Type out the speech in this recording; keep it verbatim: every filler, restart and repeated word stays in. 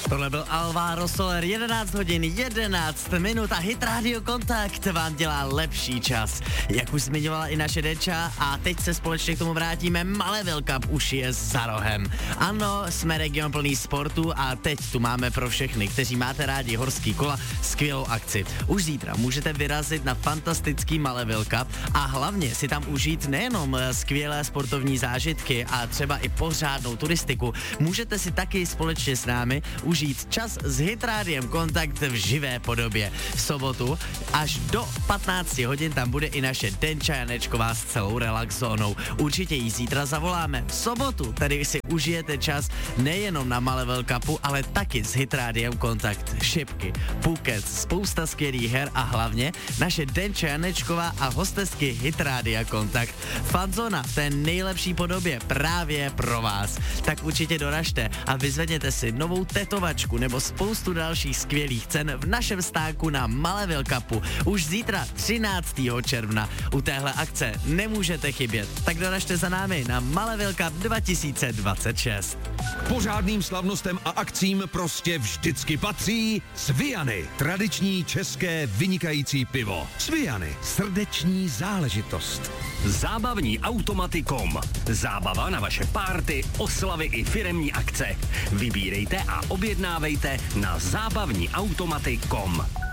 Tohle byl Alvaro Soler, jedenáct hodin, jedenáct minut a Hit Radio Kontakt vám dělá lepší čas. Jak už zmiňovala i naše Deča a teď se společně k tomu vrátíme, Malevel Cup už je za rohem. Ano, jsme region plný sportu a teď tu máme pro všechny, kteří máte rádi horský kola, skvělou akci. Už zítra můžete vyrazit na fantastický Malevel Cup a hlavně si tam užít nejenom skvělé sportovní zážitky a třeba i pořádnou turistiku. Můžete si taky společně s námi užít čas s Hit Rádiem Kontakt v živé podobě. V sobotu až do patnáct hodin tam bude i naše Denča Janečková s celou relax zónou. Určitě jí zítra zavoláme. V sobotu tady si užijete čas nejenom na Malevel Cupu, ale taky s Hit Rádiem Kontakt. Šipky, Phuket, spousta skvělých her a hlavně naše Denča Janečková a hostesky Hit Rádia Kontakt. Fanzona v té nejlepší podobě právě pro vás. Tak určitě doražte a vyzvedněte si novou tetovačku nebo spoustu dalších skvělých cen v našem stánku na Malevel Cupu. Už zítra třináctého června. U téhle akce nemůžete chybět. Tak doražte za námi na Malevel Cup dva tisíce dvacet šest. K pořádným slavnostem a akcím prostě vždycky patří Sviany. Tradiční české vynikající pivo. Sviany. Srdeční záležitost. Zábavní automaty tečka com. Zábava na vaše párty, oslavy i firemní akce. Vybírejte a objednávejte na zábavní automaty tečka com.